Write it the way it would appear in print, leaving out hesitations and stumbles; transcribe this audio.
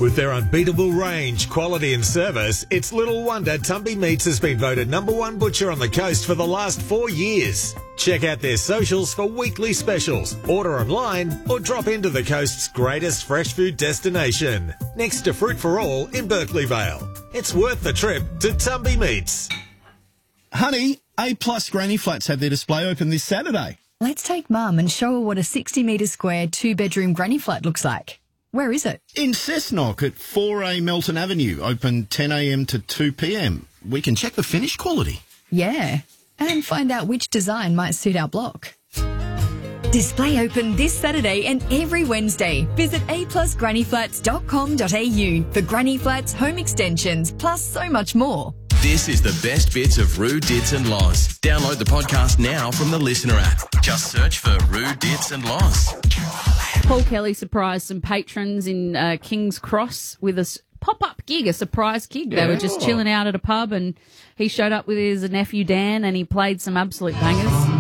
With their unbeatable range, quality and service, it's little wonder Tumby Meats has been voted #1 butcher on the coast for the last 4 years. Check out their socials for weekly specials, order online or drop into the coast's greatest fresh food destination, next to Fruit for All in Berkeley Vale. It's worth the trip to Tumby Meats. Honey, A+ Granny Flats have their display open this Saturday. Let's take Mum and show her what a 60-metre square, 2-bedroom granny flat looks like. Where is it? In Cessnock at 4A Melton Avenue, open 10 a.m. to 2 p.m. We can check the finish quality. Yeah, and find out which design might suit our block. Display open this Saturday and every Wednesday. Visit aplusgrannyflats.com.au for granny flats, home extensions, plus so much more. This is the best bits of Roo, Dits and Loz. Download the podcast now from the Listener app. Just search for Roo, Dits and Loz. Paul Kelly surprised some patrons in King's Cross with a pop-up gig, a surprise gig. They were just chilling out at a pub and he showed up with his nephew Dan and he played some absolute bangers.